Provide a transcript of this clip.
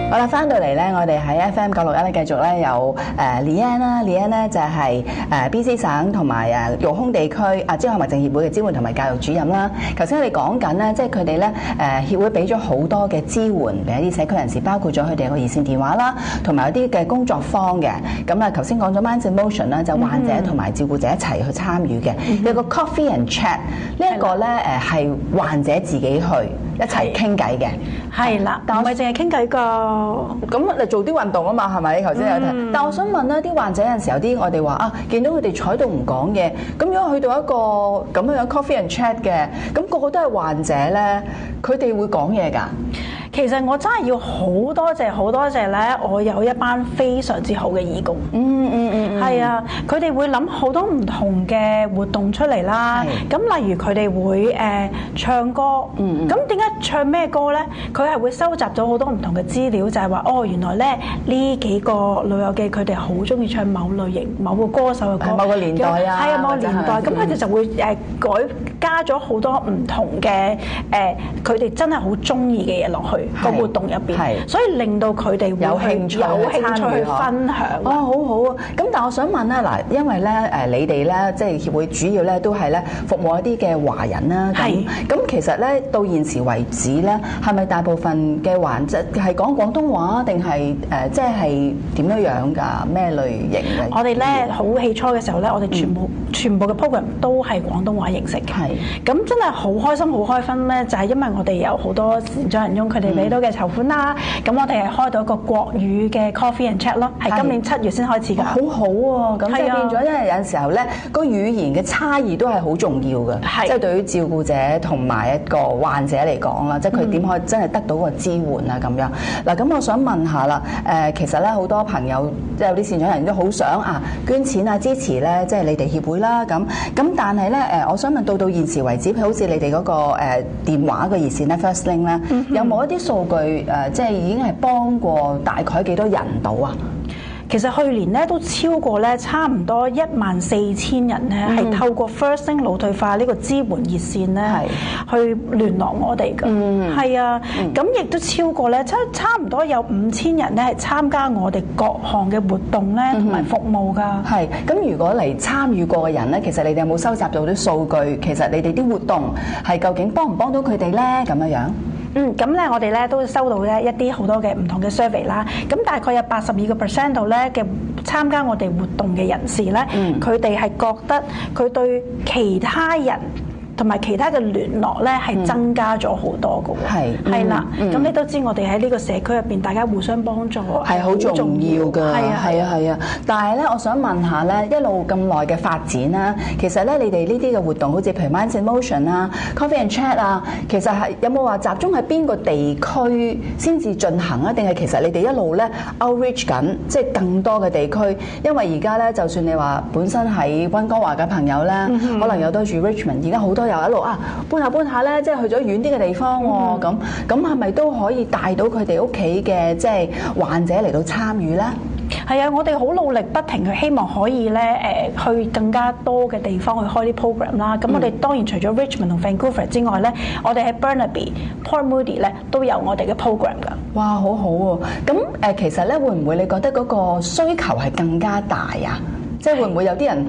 好啦，翻到嚟咧，我哋喺 FM 961咧繼續咧有Leanne 啦，Leanne 咧就係BC 省同埋育空地區支學物證協會嘅支援同埋教育主任啦。頭先我哋講緊咧，即係佢哋咧協會俾咗好多嘅支援俾一啲社區人士，包括咗佢哋有個熱線電話啦，同埋有啲嘅工作坊嘅。咁啊，頭先講咗 Minds in Motion 啦，就患者同埋照顧者一齊去參與嘅。有個 Coffee and Chat 呢一個咧係患者自己去一齊傾偈嘅。 係啦，但唔係淨係傾偈㗎。 咁你做啲運動啊嘛，係咪？頭先有睇。但我想問咧，啲患者有陣時有啲我哋話見到佢哋坐喺度唔講嘢，咁如果去到一個咁樣 coffee and chat 嘅，咁個個都係患者咧，佢哋會講嘢㗎。 其實我真係要好多謝咧，我有一班非常之好嘅義工。係啊，佢哋會諗好多唔同嘅活動出嚟啦。咁例如佢哋會唱歌。咁點解唱咩歌咧？佢係會收集咗好多唔同嘅資料，就係話原來咧呢幾個老友記佢哋好中意唱某類型、某個歌手嘅歌， 某個年代啊， 係啊，某個年代。咁佢哋就會加咗好多唔同嘅佢哋真係好中意嘅嘢落去個活動入邊，所以令到佢哋會有興趣去分享。 好好啊！咁但係我想問咧，嗱，因為咧你哋咧即係協會主要咧都係咧服務一啲嘅華人啦。咁其實咧到現時為止咧，係咪大部分嘅患者係講廣東話定係即係點樣㗎？咩類型嘅？ 我哋咧好起初嘅時候咧，我哋全部嘅 program 都係廣東話形式嘅。咁真係好開心，好開心咧，就係因為我哋有好多善長仁翁佢哋俾到嘅籌款啦。咁我哋係開到一個國語嘅 Coffee and Chat 咯，係今年7月先開始㗎。 好好喎，咁即係變咗，因為有陣時候咧個語言嘅差異都係好重要嘅，即係對於照顧者同埋一個患者嚟講啦，即係佢點可以真係得到個支援啊咁樣。嗱，咁我想問下啦，其實咧好多朋友即係有啲善長人都好想捐錢啊支持咧，即係你哋協會啦咁。咁但係咧我想問到現時為止，譬如好似你哋嗰個電話嘅熱線咧 First Link 咧，有冇一啲數據即係已經係幫過大概幾多人到啊？ 其實去年咧都超過咧差唔多14000人咧，係透過 First Link 腦退化呢個支援熱線咧去聯絡我哋㗎。係啊，咁亦都超過咧差唔多有5000人咧係參加我哋各項嘅活動咧同埋服務㗎。係， 咁如果嚟參與過嘅人咧，其實你哋有冇收集到啲數據？其實你哋啲活動係究竟幫唔幫到佢哋咧？咁樣。 咁咧我哋咧都收到咧一啲好多嘅唔同嘅 survey 啦，咁大概有82%度咧嘅參加我哋活動嘅人士咧，佢哋係覺得佢對其他人同埋其他嘅聯絡咧係增加咗好多嘅喎。係啦，咁你都知我哋喺呢個社區入邊，大家互相幫助係好重要㗎。係啊。但係咧，我想問下咧，一路咁耐嘅發展啦，其實咧你哋呢啲嘅活動，好似譬如 Minds in Motion 啊、Coffee and Chat 啊，其實係有冇話集中喺邊個地區先至進行啊？定係其實你哋一路咧 outreach 緊，即係更多嘅地區？因為而家咧，就算你話本身喺溫哥華嘅朋友咧，可能有多住 Richmond， 而家好多又一路搬下咧，即係去咗遠啲嘅地方喎。咁係咪都可以帶到佢哋屋企嘅即係患者嚟到參與咧？ 係啊，我哋好努力，不停去希望可以咧去更加多嘅地方去開啲 program 啦。咁我哋當然除咗 Richmond 同 Vancouver 之外咧，我哋喺 Burnaby、Port Moody 咧都有我哋嘅 program 㗎。 哇，好好喎！咁其實咧會唔會你覺得嗰個需求係更加大啊？即係會唔會有啲人